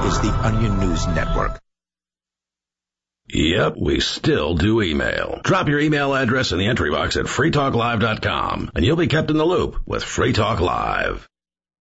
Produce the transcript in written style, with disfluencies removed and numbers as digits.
is the Onion News Network. Yep, we still do email. Drop your email address in the entry box at freetalklive.com, and you'll be kept in the loop with Free Talk Live.